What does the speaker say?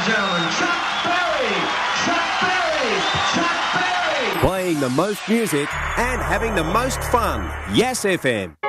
and gentlemen, Chuck Berry! Chuck Berry! Chuck Berry! Playing the most music and having the most fun. Yes FM.